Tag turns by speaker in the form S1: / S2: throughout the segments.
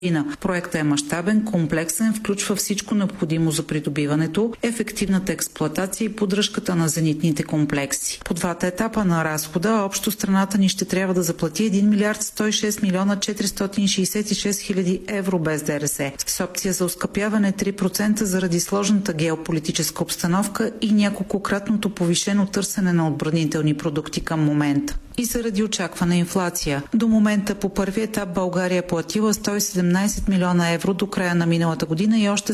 S1: Проектът е мащабен, комплексен, включва всичко необходимо за придобиването, ефективната експлоатация и поддръжката на зенитните комплекси. По двата етапа на разхода общо страната ни ще трябва да заплати 1 милиард 106 милиона 466 хиляди евро без ДРС, с опция за оскъпяване 3% заради сложната геополитическа обстановка и няколкократното повишено търсене на отбранителни продукти към момента. И заради очаквана инфлация. До момента по първи етап България е платила 117 милиона евро до края на миналата година и още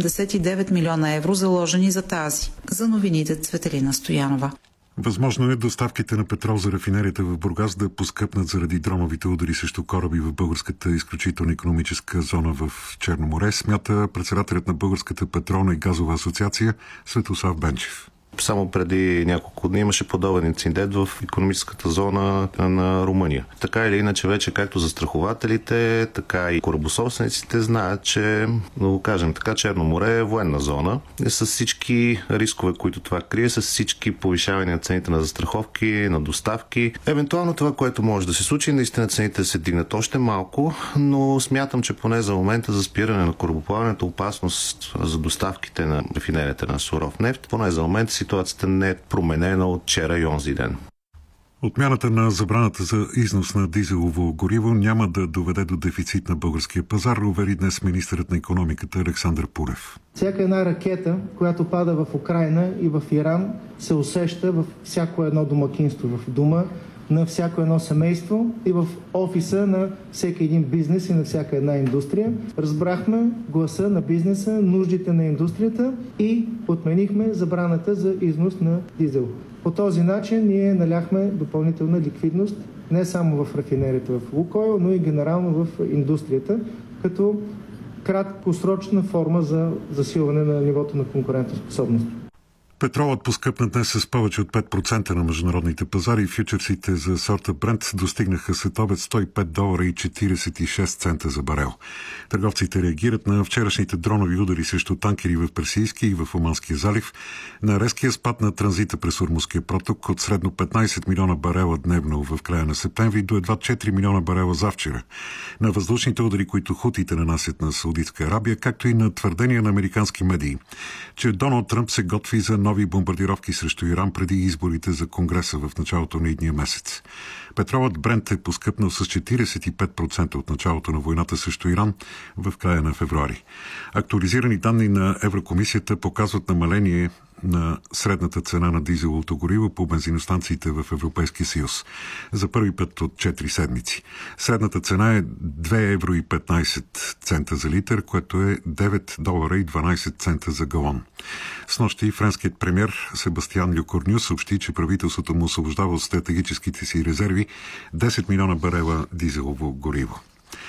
S1: 179 милиона евро заложени за тази. За новините Цветелина Стоянова.
S2: Възможно е доставките на петрол за рафинерията в Бургас да поскъпнат заради дроновите удари срещу кораби в българската изключителна икономическа зона в Черно море, смята председателят на Българската петролна и газова асоциация Светослав Бенчев.
S3: Само преди няколко дни имаше подобен инцидент в икономическата зона на Румъния. Така или иначе вече както застрахователите, така и корабособствениците знаят, че, да го кажем така, Черно море е военна зона. И с всички рискове, които това крие, с всички повишавания на цените на застраховки, на доставки. Евентуално това, което може да се случи, наистина цените се дигнат още малко, но смятам, че поне за момента за спиране на корабоплаването, опасност за доставките на рафинерията на суров нефт, поне за момента ситуацията не е променена от вчера и онзи ден.
S2: Отмяната на забраната за износ на дизелово гориво няма да доведе до дефицит на българския пазар, увери днес министърът на икономиката Александър Пурев.
S4: Всяка една ракета, която пада в Украйна и в Иран, се усеща във всяко едно домакинство, в дома на всяко едно семейство и в офиса на всеки един бизнес и на всяка една индустрия. Разбрахме гласа на бизнеса, нуждите на индустрията и отменихме забраната за износ на дизел. По този начин ние наляхме допълнителна ликвидност не само в рафинерията в Лукойл, но и генерално в индустрията, като краткосрочна форма за засилване на нивото на конкурентоспособност.
S2: Петролът поскъпна днес с повече от 5% на международните пазари. Фьючерсите за сорта Брент достигнаха след обед $105 и 46 цента за барел. Търговците реагират на вчерашните дронови удари срещу танкери в Персийския и в Оманския залив, на резкия спад на транзита през Ормузския проток от средно 15 милиона барела дневно в края на септември до едва 4 милиона барела завчера, на въздушните удари, които хутите нанасят на Саудитска Арабия, както и на твърдения на американски медии, че Доналд Тръмп се готви за нови бомбардировки срещу Иран преди изборите за Конгреса в началото на идния месец. Петролът Брент е поскъпнал с 45% от началото на войната срещу Иран в края на февруари. Актуализирани данни на Еврокомисията показват намаление на средната цена на дизеловото гориво по бензиностанциите в Европейския съюз за първи път от 4 седмици. Средната цена е 2 евро и 15 цента за литър, което е $9 и 12 цента за галон. Снощи френският премиер Себастиан Люкорню съобщи, че правителството му освобождава от стратегическите си резерви 10 милиона барела дизелово гориво.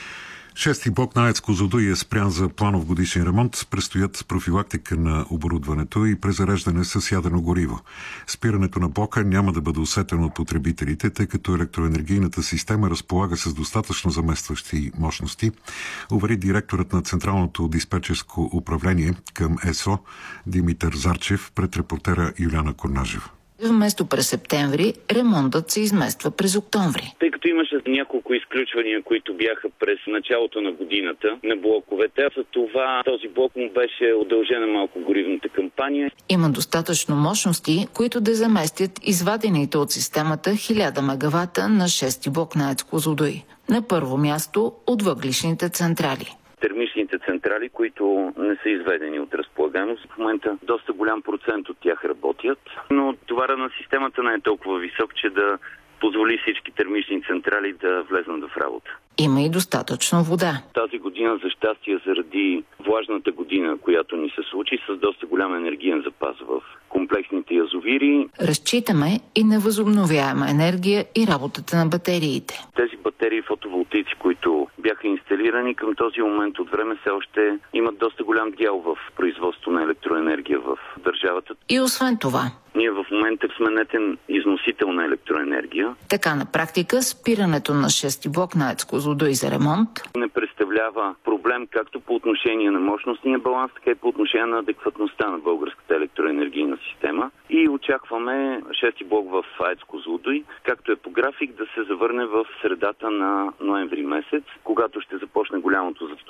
S2: Шести блок на АЕЦ Козлодуй е спрян за планов годишен ремонт. Предстоят профилактика на оборудването и презареждане с ядрено гориво. Спирането на блока няма да бъде усетено от потребителите, тъй като електроенергийната система разполага с достатъчно заместващи мощности, увери директорът на Централното диспетчерско управление към ЕСО Димитър Зарчев пред репортера Юлиана Корнажева.
S5: Вместо през септември, ремонтът се измества през октомври.
S6: Тъй като имаше няколко изключвания, които бяха през началото на годината на блоковете, за това този блок му беше удължена малко горивната кампания.
S5: Има достатъчно мощности, които да заместят извадените от системата 1000 мегавата на шести блок на АЕЦ Козлодуй. На първо място от въглищните централи.
S6: Термичните централи, които не са изведени от разполагаемост. В момента доста голям процент от тях работят, но товара на системата не е толкова висок, че да позволи всички термични централи да влезнат в работа.
S5: Има и достатъчно вода.
S6: Тази година, за щастие, заради влажната година, която ни се случи, с доста голям енергиен запас в комплексните язовири.
S5: Разчитаме и на възобновяема енергия и работата на батериите.
S6: Тези батерии фотоволтаици, които бяха инсталирани към този момент от време, все още имат доста голям дял в производство на електроенергия в държавата.
S5: И освен това,
S6: ние в момента сме нетен износител на електроенергия.
S5: Така на практика спирането на шести блок на АЕЦ Козлодуй за ремонт
S6: не представлява представлява проблем както по отношение на мощностния баланс, така и по отношение на адекватността на българската електроенергийна система. И очакваме 6-ти блок в АЕЦ Козлодуй, както е по график, да се завърне в средата на ноември месец, когато ще започне голямото